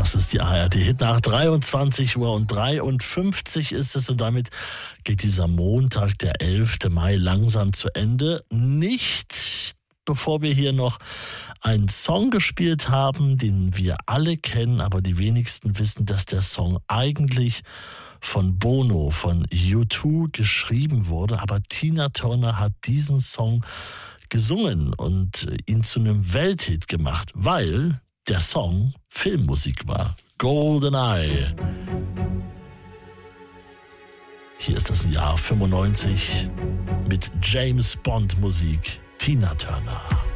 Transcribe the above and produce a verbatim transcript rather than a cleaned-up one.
Das ist die A R D-Hit nach dreiundzwanzig Uhr und dreiundfünfzig ist es und damit geht dieser Montag, der elfte Mai, langsam zu Ende. Nicht bevor wir hier noch einen Song gespielt haben, den wir alle kennen, aber die wenigsten wissen, dass der Song eigentlich von Bono, von U zwei geschrieben wurde, aber Tina Turner hat diesen Song gesungen und ihn zu einem Welthit gemacht, weil der Song Filmmusik war. GoldenEye. Hier ist das Jahr fünfundneunzig mit James Bond Musik. Tina Turner.